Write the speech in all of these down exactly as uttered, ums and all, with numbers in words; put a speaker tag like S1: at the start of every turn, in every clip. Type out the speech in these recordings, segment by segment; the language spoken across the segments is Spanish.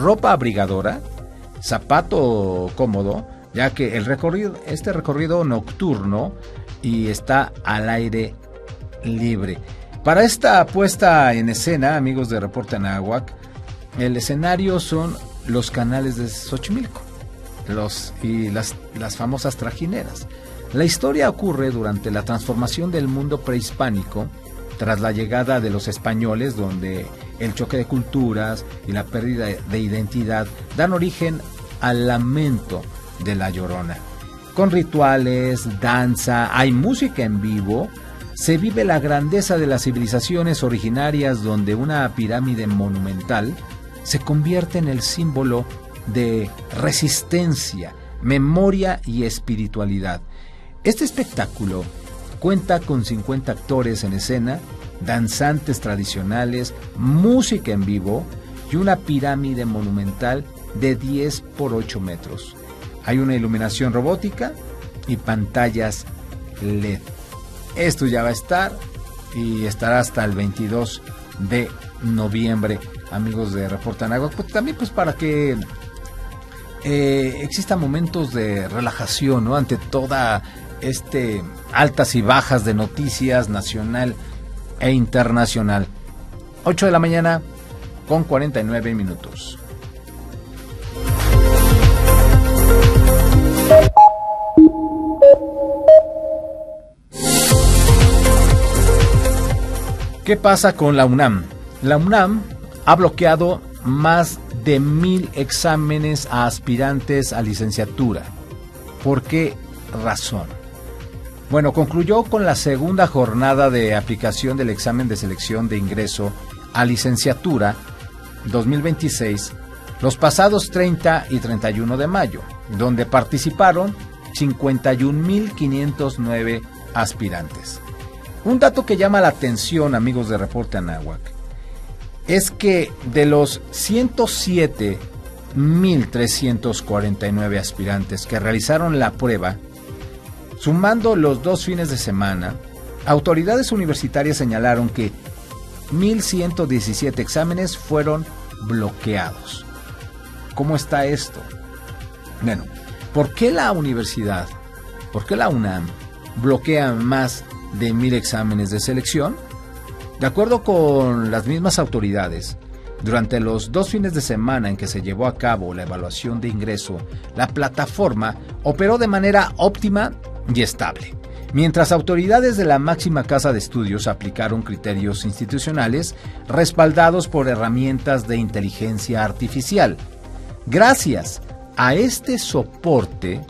S1: ropa abrigadora, zapato cómodo, ya que el recorrido, este recorrido nocturno y está al aire libre. Para esta puesta en escena, amigos de Reporte Anáhuac, el escenario son los canales de Xochimilco los, y las, las famosas trajineras. La historia ocurre durante la transformación del mundo prehispánico tras la llegada de los españoles, donde el choque de culturas y la pérdida de identidad dan origen al lamento de La Llorona. Con rituales, danza, hay música en vivo, se vive la grandeza de las civilizaciones originarias, donde una pirámide monumental se convierte en el símbolo de resistencia, memoria y espiritualidad. Este espectáculo cuenta con cincuenta actores en escena, danzantes tradicionales, música en vivo y una pirámide monumental de diez por ocho metros. Hay una iluminación robótica y pantallas L E D. Esto ya va a estar y estará hasta el veintidós de noviembre, amigos de Reporte Anáhuac. Pues también pues para que eh, existan momentos de relajación, ¿no? Ante toda este altas y bajas de noticias nacional e internacional. ocho de la mañana con cuarenta y nueve minutos. ¿Qué pasa con la UNAM? La UNAM ha bloqueado más de mil exámenes a aspirantes a licenciatura. ¿Por qué razón? Bueno, concluyó con la segunda jornada de aplicación del examen de selección de ingreso a licenciatura dos mil veintiséis los pasados treinta y treinta y uno de mayo, donde participaron cincuenta y un mil quinientos nueve aspirantes. Un dato que llama la atención, amigos de Reporte Anáhuac, es que de los ciento siete mil trescientos cuarenta y nueve aspirantes que realizaron la prueba, sumando los dos fines de semana, autoridades universitarias señalaron que mil ciento diecisiete exámenes fueron bloqueados. ¿Cómo está esto? Bueno, ¿por qué la universidad, por qué la UNAM bloquea más de mil exámenes de selección? De acuerdo con las mismas autoridades, durante los dos fines de semana en que se llevó a cabo la evaluación de ingreso, la plataforma operó de manera óptima y estable, mientras autoridades de la máxima casa de estudios aplicaron criterios institucionales respaldados por herramientas de inteligencia artificial. Gracias a este soporte,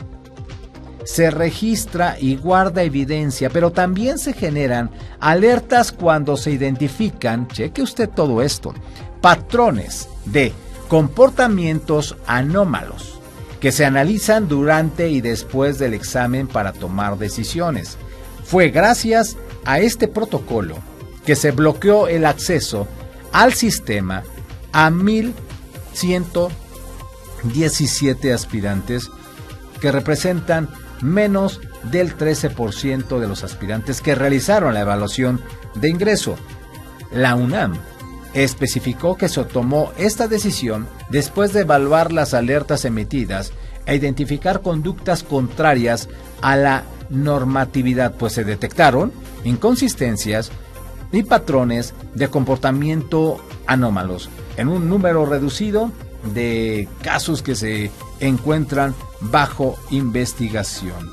S1: se registra y guarda evidencia, pero también se generan alertas cuando se identifican, cheque usted todo esto, patrones de comportamientos anómalos que se analizan durante y después del examen para tomar decisiones. Fue gracias a este protocolo que se bloqueó el acceso al sistema a mil ciento diecisiete aspirantes, que representan menos del trece por ciento de los aspirantes que realizaron la evaluación de ingreso. La UNAM especificó que se tomó esta decisión después de evaluar las alertas emitidas e identificar conductas contrarias a la normatividad, pues se detectaron inconsistencias y patrones de comportamiento anómalos en un número reducido de casos que se encuentran bajo investigación.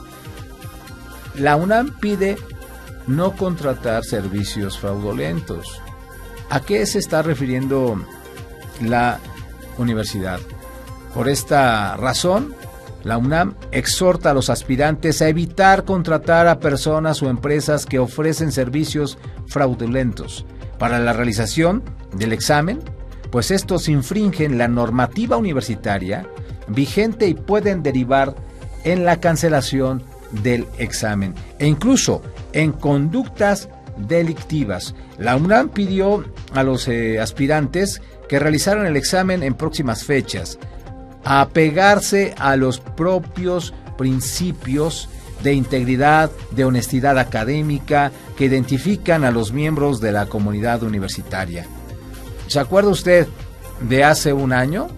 S1: La UNAM pide no contratar servicios fraudulentos. ¿A qué se está refiriendo la universidad? Por esta razón, la UNAM exhorta a los aspirantes a evitar contratar a personas o empresas que ofrecen servicios fraudulentos para la realización del examen, pues estos infringen la normativa universitaria vigente y pueden derivar en la cancelación del examen e incluso en conductas delictivas. La UNAM pidió a los eh, aspirantes que realizaron el examen en próximas fechas a apegarse a los propios principios de integridad, de honestidad académica que identifican a los miembros de la comunidad universitaria. ¿Se acuerda usted de hace un año?